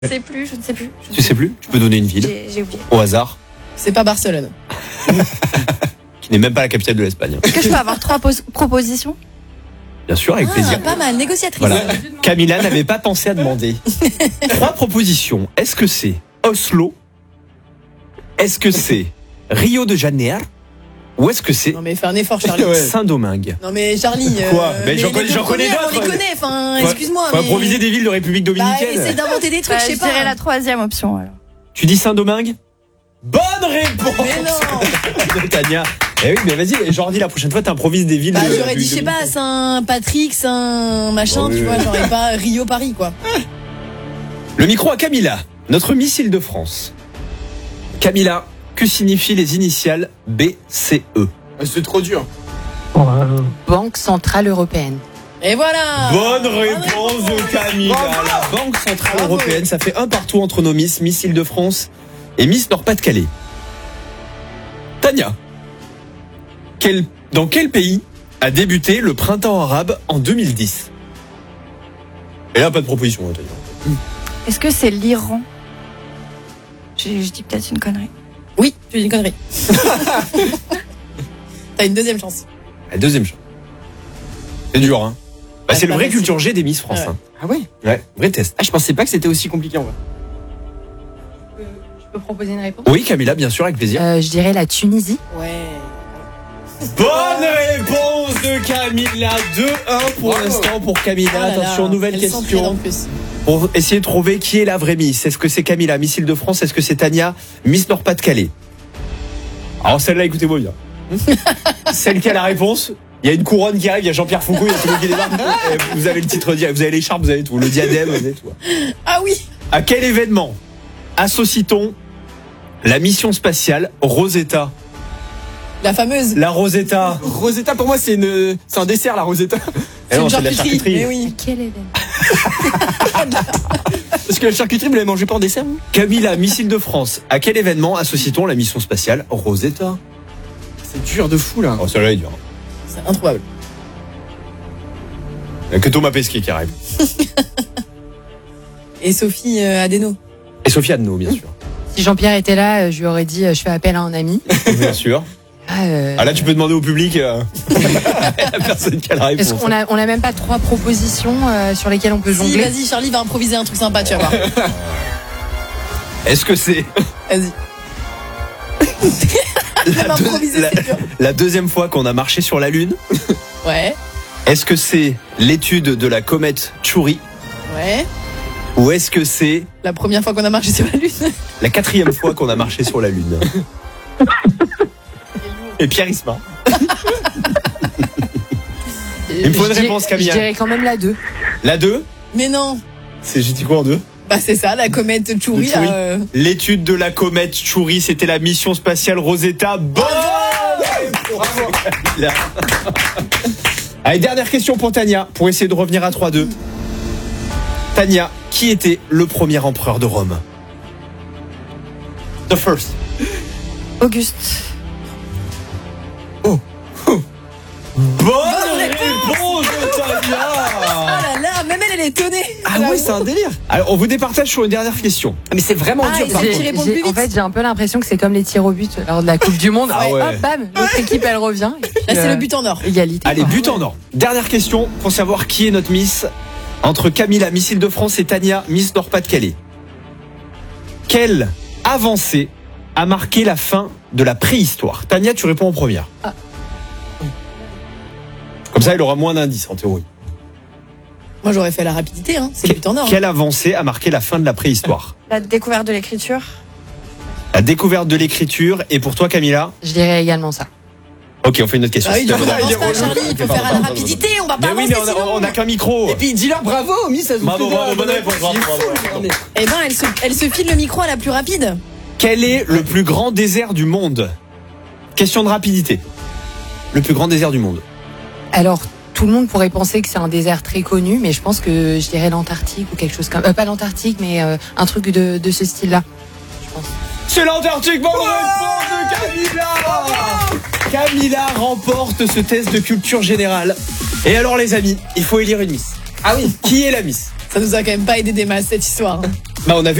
Je ne sais plus, je ne sais plus. Tu sais plus? Tu peux donner une ville J'ai oublié. au hasard, C'est pas Barcelone. qui n'est même pas la capitale de l'Espagne. Est-ce que je peux avoir 3 propositions? Bien sûr, avec plaisir. Pas mal, négociatrice. Voilà. Camilla n'avait pas pensé à demander. 3 propositions. Est-ce que c'est Oslo? Est-ce que c'est Rio de Janeiro? Ou est-ce que c'est Non mais fais un effort, Charlie. Saint-Domingue? Non mais Charlie. Quoi Mais les j'en connais d'autres. On les connaît, enfin, Faut- excuse-moi. Faut mais... improviser des villes de République Bah, dominicaine. essaie d'inventer des trucs, je sais je pas. dirais la 3e option alors. Tu dis Saint-Domingue? Bonne réponse Mais non. de Tania. Eh oui, mais vas-y, Jordi, la prochaine fois, t'improvises des villes. Bah, de j'aurais dit, République je sais pas, dominicaine. Saint-Patrick, Saint-machin, Oh, oui, tu vois, oui. j'aurais pas Rio-Paris, quoi. Le micro à Camilla, notre missile de France. Camilla, que signifient les initiales BCE? C'est trop dur. Banque Centrale Européenne. Et voilà. Bonne réponse de Camilla. La Banque Centrale Bravo. Européenne, ça fait un partout entre nos Miss, Miss Île-de-France et Miss Nord-Pas-de-Calais. Tania, dans quel pays a débuté le printemps arabe en 2010? Et là, pas de proposition, hein, Tania. Est-ce que c'est l'Iran? Je dis peut-être une connerie. Oui, tu dis une connerie. T'as une deuxième chance. La deuxième chance. C'est dur, hein. Bah, c'est le pas vrai facile. culture G des Miss France. Ouais. Hein. Ah ouais? Ouais, vrai test. Ah, je pensais pas que c'était aussi compliqué en vrai. Je peux proposer une réponse? Oui, Camilla, bien sûr, avec plaisir. Je dirais la Tunisie. Ouais. Bonne réponse de Camilla. 2-1 pour Bravo. l'instant pour Camilla. Oh là là, Attention, nouvelle elle s'entraîne en question. plus. Pour essayer de trouver qui est la vraie Miss. Est-ce que c'est Camilla, Miss Île-de-France? Est-ce que c'est Tania, Miss Nord-Pas-de-Calais? Alors celle-là, écoutez-moi bien. Celle qui a la réponse, il y a une couronne qui arrive, il y a Jean-Pierre Foucault, il y a tout le monde qui débarque. Et vous avez le titre, vous avez l'écharpe, vous avez tout, le diadème, vous avez tout. Ah oui. À quel événement associe-t-on la mission spatiale Rosetta? La fameuse. La Rosetta. Rosetta, pour moi, c'est un dessert, la Rosetta. Eh non, une c'est de la charcuterie. Mais charcuterie. oui. Quel événement? Parce que la charcuterie, vous l'avez mangée pas en dessert, vous? Camilla, Miss Île-de-France. À quel événement associe-t-on la mission spatiale Rosetta? C'est dur de fou, là. Oh, celle-là est dure. C'est introuvable. Il n'y a que Thomas Pesquet qui arrive. Et Sophie Adeno. Et Sophie Adno, bien sûr. Si Jean-Pierre était là, je lui aurais dit je fais appel à un ami. Bien sûr. Ah là, tu peux demander au public. La personne qui a la réponse. Parce qu'on a même pas 3 propositions sur lesquelles on peut Si, jongler. vas-y, Charlie va improviser un truc sympa, tu vas voir. Est-ce que c'est Vas-y. Même improviser, c'est dur. la deuxième fois qu'on a marché sur la Lune? Ouais, Est-ce que c'est l'étude de la comète Chury? ouais. Ou est-ce que c'est La première fois qu'on a marché sur la Lune. la 4e fois qu'on a marché sur la Lune? Et Pierre Isma. Il me faut une réponse, Camille. Je dirais quand même la 2. La 2? Mais non. J'ai dit quoi en 2? Bah c'est ça, la comète Chury. De Chury. là, L'étude de la comète Chury, c'était la mission spatiale Rosetta. Bonne réponse. Allez, dernière question pour Tania, pour essayer de revenir à 3-2. Tania, qui était le premier empereur de Rome? The first. Auguste. Bonne réponse de Tania. Ah là là, même elle est étonnée. Ah ouais, c'est un délire. Alors, on vous départage sur une dernière question. Ah, mais c'est vraiment Ah, dur, il par faut contre. qu'il réponde plus En vite. fait, j'ai un peu l'impression que c'est comme les tirs au but lors de la Coupe du Monde. Ah ouais. Hop, bam, l'autre équipe elle revient. Et puis, Là c'est le but en or. Égalité. Allez, quoi. but en or. Dernière question pour savoir qui est notre Miss entre Camilla, Miss Île-de-France et Tania, Miss Nord-Pas-de-Calais. Quelle avancée a marqué la fin de la préhistoire? Tania, tu réponds en première. Ah. Comme ça, il aura moins d'indices en théorie. Moi j'aurais fait la rapidité, hein. C'est le but en or. Quelle avancée a marqué la fin de la préhistoire? La découverte de l'écriture. La découverte de l'écriture. Et pour toi, Camilla? Je dirais également ça. Ok, on fait une autre question. Ah oui, du coup, Il est avance pas, relou. Charlie, il faut faire à la rapidité, on va Mais pas oui, avancer mais sinon. on a qu'un micro. Et puis dis-leur bravo, Miss, ça se Bravo, fait bravo, bien. bonne réponse, bravo, Il est fou, bravo. le gars. Eh ben, elle se file le micro à la plus rapide. Quel est le plus grand désert du monde? Question de rapidité. Le plus grand désert du monde. Alors, tout le monde pourrait penser que c'est un désert très connu, mais je pense que je dirais l'Antarctique ou quelque chose comme... pas l'Antarctique, mais un truc de ce style-là. Je pense. C'est l'Antarctique, bonne réponse de Camilla. Camilla remporte ce test de culture générale. Et alors les amis, il faut élire une Miss. Ah oui. Qui est la Miss? Ça nous a quand même pas aidé des masses cette histoire. Bah, on a vu